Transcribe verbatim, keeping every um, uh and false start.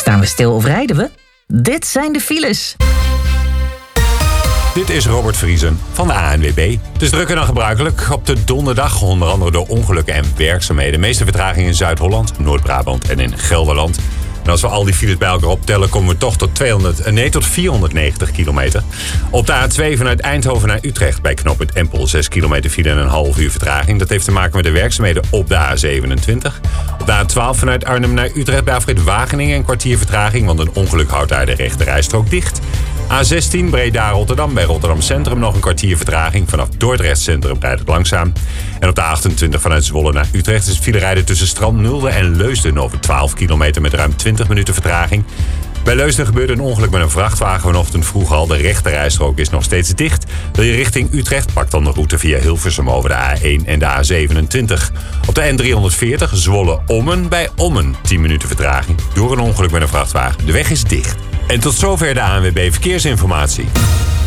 Staan we stil of rijden we? Dit zijn de files. Dit is Robert Vriesen van de A N W B. Het is drukker dan gebruikelijk op de donderdag, onder andere door ongelukken en werkzaamheden. De meeste vertraging in Zuid-Holland, Noord-Brabant en in Gelderland. En als we al die files bij elkaar optellen, komen we toch tot, tweehonderd, nee, tot vierhonderdnegentig kilometer. Op de A twee vanuit Eindhoven naar Utrecht bij knooppunt Empel zes kilometer file en een half uur vertraging. Dat heeft te maken met de werkzaamheden op de A zevenentwintig. Op de A twaalf vanuit Arnhem naar Utrecht bij afrit Wageningen een kwartier vertraging, want een ongeluk houdt daar de rechte rijstrook dicht. A zestien Breda-Rotterdam bij Rotterdam Centrum nog een kwartier vertraging. Vanaf Dordrecht Centrum rijdt het langzaam. En op de A achtentwintig vanuit Zwolle naar Utrecht is het filerijden tussen Strand-Nulde en Leusden over twaalf kilometer met ruim twintig minuten vertraging. Bij Leusden gebeurde een ongeluk met een vrachtwagen vanochtend vroeg al. De rechte rijstrook is nog steeds dicht. Wil je richting Utrecht, pak dan de route via Hilversum over de A één en de A zevenentwintig. Op de N driehonderdveertig Zwolle-Ommen bij Ommen tien minuten vertraging. Door een ongeluk met een vrachtwagen. De weg is dicht. En tot zover de A N W B Verkeersinformatie.